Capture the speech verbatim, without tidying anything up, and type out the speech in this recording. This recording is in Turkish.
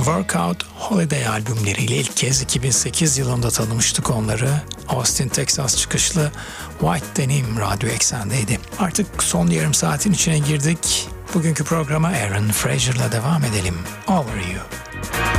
Workout Holiday albümleriyle ilk kez iki bin sekiz yılında tanımıştık onları. Austin, Texas çıkışlı White Denim Radyo Eksen'deydi. Artık son yarım saatin içine girdik. Bugünkü programa Aaron Frazier'la devam edelim. Over You.